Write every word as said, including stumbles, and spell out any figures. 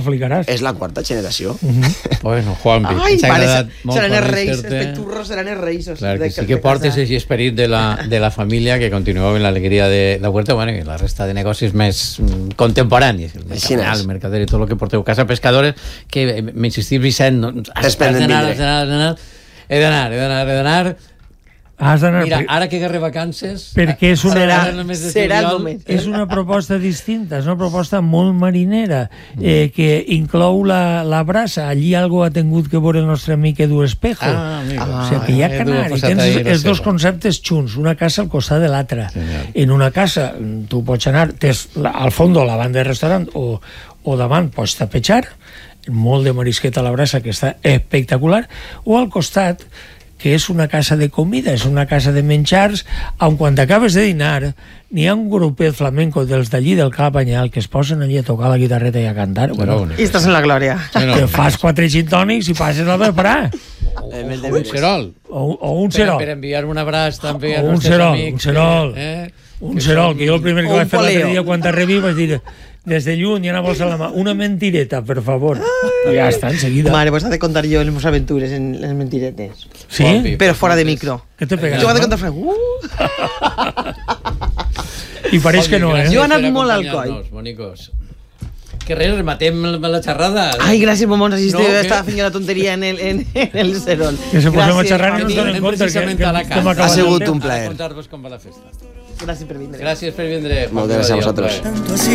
flicaràs. És la quarta generació. Mm-hmm. Bueno, Juanpi, Ai, ens ha pare, agradat molt seran els reis, conèixer-te. els pecturros seran els reis. Clar que sí, que portes aquest esperit de la, de la família, que continueu en l'alegria de la huerta, bueno, i la resta de negocis més mm, contemporanis, el mercader, el mercader i tot el que porteu. Casa Pescadores, que m'insistim, Vicent, no, has d'anar, has d'anar, he d'anar, he d'anar, he d'anar. Has d'anar. Mira, ara que agarré vacances... Perquè és una, serà, serà el moment. És una proposta distinta, és una proposta molt marinera, eh, que inclou la, la brasa. Allí algo ha tingut que veure el nostre amic Edu Espejo. Ah, amigo. O sigui, que hi ha canari. Tens els dos conceptes junts, una casa al costat de l'altra. En una casa, tu pots anar, tens al fons la banda de restaurant o, o davant pots tapejar, molt de marisqueta a la brasa, que està espectacular, o al costat, que és una casa de comida, és una casa de menjars, on quan acabes de dinar n'hi ha un grupet flamenco dels d'allí del Cap Anyal que es posen allí a tocar la guitarreta i a cantar. Bueno, i estàs en la glòria. Que fas quatre gintònics i passes a preparar. O, o un cerol. O, o un cerol. Per, per enviar un abraç també a un nostres cerol, amics. Un cerol, eh? un cerol, que jo el primer que vaig fer l'altre dia quan t'arribi vaig dir... Des de lluny, una bolsa a la mà. Una mentireta, per favor. I ja està, enseguida. Mare, pues ha de contar jo les meves aventures en les mentiretes. Sí? Però fora de micro. Què t'he pegat? Jo ho he de contar fora. Uh! I pareix que no, eh? Jo he anat molt al coll. Bonicos. Que res, rematem la xerrada. Ai, gràcies, Momons. Així no, estava fent jo la tonteria en el, en, en el Serol. Que se posem a xerrar i no ens donem compte que, que ha sigut un plaer. Contar-vos com va la festa. Gràcies per vindre. Gràcies per vindre. Moltes gràcies a vosaltres.